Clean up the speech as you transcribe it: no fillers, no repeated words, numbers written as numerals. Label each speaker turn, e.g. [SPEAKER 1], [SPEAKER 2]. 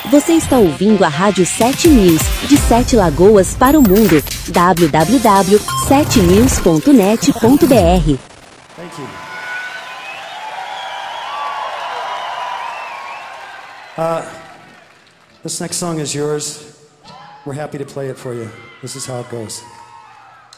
[SPEAKER 1] Você está ouvindo a Rádio 7 News, de 7 Lagoas para o mundo. www.7news.net.br.
[SPEAKER 2] Thank you. This next song is yours. We're happy to play it for you. This is how it goes.